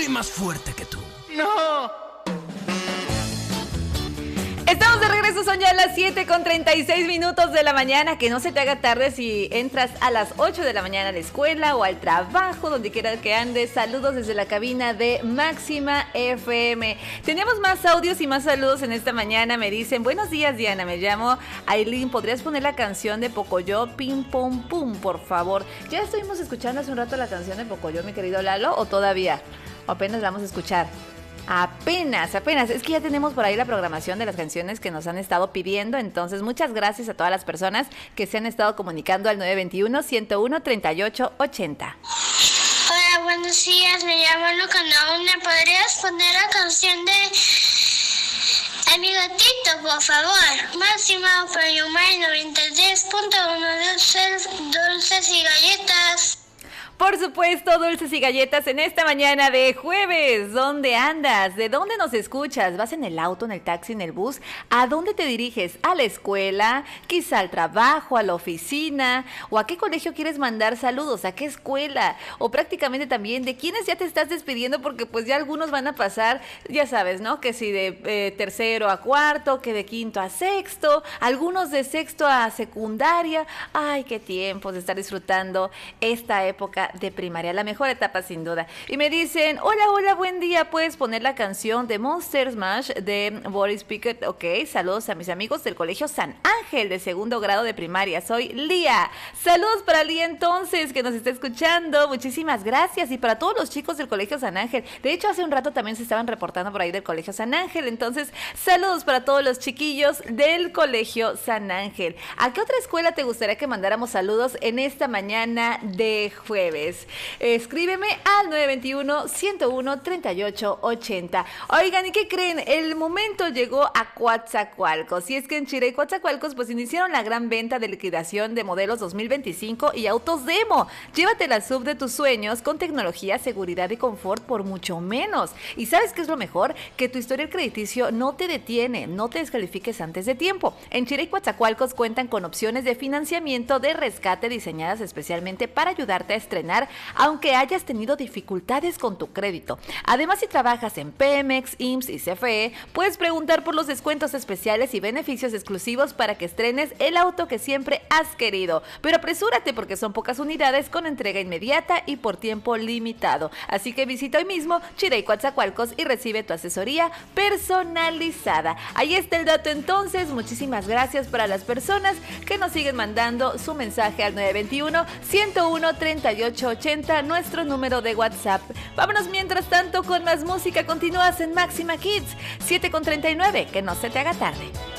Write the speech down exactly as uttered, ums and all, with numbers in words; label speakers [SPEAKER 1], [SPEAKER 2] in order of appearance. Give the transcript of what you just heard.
[SPEAKER 1] Seré más fuerte que tú.
[SPEAKER 2] ¡No!
[SPEAKER 3] Estamos de regreso, son ya las siete con treinta y seis minutos de la mañana. Que no se te haga tarde si entras a las ocho de la mañana a la escuela o al trabajo, donde quiera que andes. Saludos desde la cabina de Máxima F M. Tenemos más audios y más saludos en esta mañana. Me dicen, buenos días, Diana, me llamo Aileen. ¿Podrías poner la canción de Pocoyo, Pim Pum Pum, por favor? Ya estuvimos escuchando hace un rato la canción de Pocoyo, mi querido Lalo, ¿o todavía? ¿O apenas la vamos a escuchar? Apenas, apenas, es que ya tenemos por ahí la programación de las canciones que nos han estado pidiendo, entonces muchas gracias a todas las personas que se han estado comunicando al nueve dos uno, uno uno, tres ocho ocho cero.
[SPEAKER 4] Hola, buenos días, me llamo Luca Nauna. ¿Podrías poner la canción de A mi gatito, por favor? Máxima por Yumay noventa y tres punto uno, dulces, dulces y galletas.
[SPEAKER 3] Por supuesto, dulces y galletas en esta mañana de jueves. ¿Dónde andas? ¿De dónde nos escuchas? ¿Vas en el auto, en el taxi, en el bus? ¿A dónde te diriges? ¿A la escuela? ¿Quizá al trabajo, a la oficina? ¿O a qué colegio quieres mandar saludos? ¿A qué escuela? O prácticamente también de quiénes ya te estás despidiendo, porque pues ya algunos van a pasar, ya sabes, ¿no? Que si de eh, tercero a cuarto, que de quinto a sexto, algunos de sexto a secundaria. Ay, qué tiempos de estar disfrutando esta época de primaria, la mejor etapa sin duda. Y me dicen, hola, hola, buen día, ¿puedes poner la canción de Monster Smash de Boris Pickett? Ok, saludos a mis amigos del Colegio San Ángel de segundo grado de primaria, soy Lía. Saludos para Lía entonces, que nos está escuchando, muchísimas gracias. Y para todos los chicos del Colegio San Ángel, de hecho hace un rato también se estaban reportando por ahí del Colegio San Ángel, entonces saludos para todos los chiquillos del Colegio San Ángel. ¿A qué otra escuela te gustaría que mandáramos saludos en esta mañana de jueves? Escríbeme al nueve dos uno, uno uno, tres ocho ocho cero. Oigan, ¿y qué creen? El momento llegó a Coatzacoalcos. Y es que en Chile y Coatzacoalcos pues iniciaron la gran venta de liquidación de modelos dos mil veinticinco y autos demo. Llévate la sub de tus sueños con tecnología, seguridad y confort por mucho menos. ¿Y sabes qué es lo mejor? Que tu historial crediticio no te detiene, no te descalifiques antes de tiempo. En Chile y Coatzacoalcos cuentan con opciones de financiamiento de rescate diseñadas especialmente para ayudarte a estrenar aunque hayas tenido dificultades con tu crédito. Además, si trabajas en Pemex, I M S S y C F E, puedes preguntar por los descuentos especiales y beneficios exclusivos para que estrenes el auto que siempre has querido. Pero apresúrate porque son pocas unidades con entrega inmediata y por tiempo limitado. Así que visita hoy mismo Chile y Coatzacoalcos y recibe tu asesoría personalizada. Ahí está el dato entonces. Muchísimas gracias para las personas que nos siguen mandando su mensaje al nueve dos uno, uno uno, tres ocho ocho cero, nuestro número de WhatsApp. Vámonos mientras tanto con más música. Continúas en Máxima Kids, siete con treinta y nueve, que no se te haga tarde.